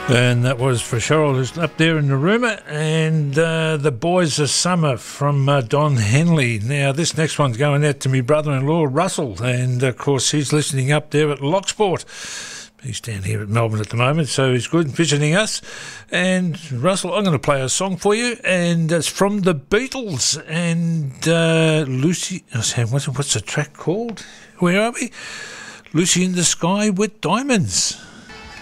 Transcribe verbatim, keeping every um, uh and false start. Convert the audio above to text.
And that was for Cheryl, who's up there in the rumour, and uh, The Boys of Summer from uh, Don Henley. Now, this next one's going out to my brother-in-law, Russell, and, of course, he's listening up there at Locksport. He's down here at Melbourne at the moment, so he's good visiting us. And, Russell, I'm going to play a song for you, and it's from the Beatles, and uh, Lucy... What's, what's the track called? Where are we? Lucy in the Sky with Diamonds.